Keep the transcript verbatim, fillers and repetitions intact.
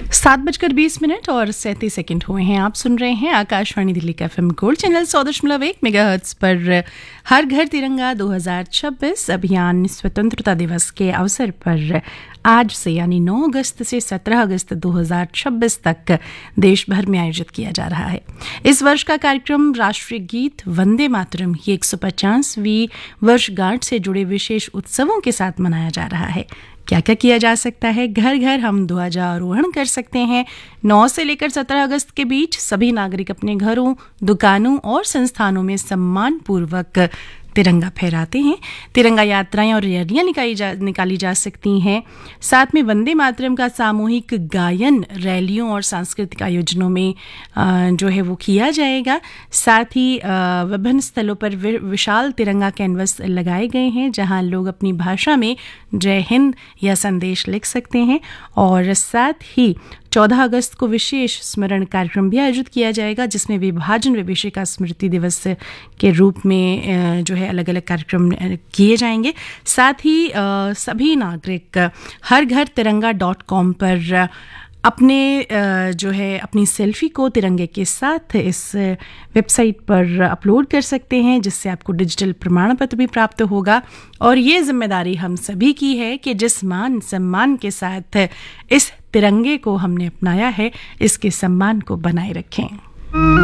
सात बजकर बीस मिनट और सैंतीस सेकंड हुए हैं। आप सुन रहे हैं आकाशवाणी दिल्ली का एफएम गोल्ड चैनल सौ दशमलव एक मेगाहर्ट्ज पर हर घर तिरंगा दो हज़ार छब्बीस अभियान स्वतंत्रता दिवस के अवसर पर आज से यानी नौ अगस्त से सत्रह अगस्त दो हज़ार छब्बीस तक देश भर में आयोजित किया जा रहा है। इस वर्ष का कार्यक्रम राष्ट्रीय गीत वंदे मातरम की एक सौ पचासवीं वर्षगांठ से जुड़े विशेष उत्सवों के साथ मनाया जा रहा है। क्या क्या किया जा सकता है? घर घर हम ध्वजारोहण कर सकते हैं। नौ से लेकर सत्रह अगस्त के बीच सभी नागरिक अपने घरों, दुकानों और संस्थानों में सम्मान पूर्वक तिरंगा फहराते हैं। तिरंगा यात्राएं और रैलियां निकाली जा निकाली जा सकती हैं। साथ में वंदे मातरम का सामूहिक गायन रैलियों और सांस्कृतिक आयोजनों में जो है वो किया जाएगा। साथ ही विभिन्न स्थलों पर विशाल तिरंगा कैनवस लगाए गए हैं जहां लोग अपनी भाषा में जय हिंद या संदेश लिख सकते हैं। और साथ ही चौदह अगस्त को विशेष स्मरण कार्यक्रम भी आयोजित किया जाएगा जिसमें विभाजन विभीषिका स्मृति दिवस के रूप में जो है अलग अलग कार्यक्रम किए जाएंगे। साथ ही सभी नागरिक हर घर तिरंगा डॉट कॉम पर अपने जो है अपनी सेल्फी को तिरंगे के साथ इस वेबसाइट पर अपलोड कर सकते हैं जिससे आपको डिजिटल प्रमाण पत्र भी प्राप्त होगा। और ये जिम्मेदारी हम सभी की है कि जिस मान सम्मान के साथ इस तिरंगे को हमने अपनाया है इसके सम्मान को बनाए रखें।